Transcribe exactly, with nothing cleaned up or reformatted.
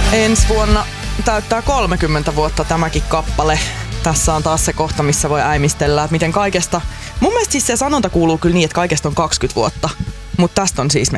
Ensi vuonna täyttää kolmekymmentä vuotta tämäkin kappale. Tässä on taas se kohta, missä voi äimistellä, että miten kaikesta... Mun mielestä siis se sanonta kuuluu kyllä niin, että kaikesta on kaksikymmentä vuotta. Mutta tästä on siis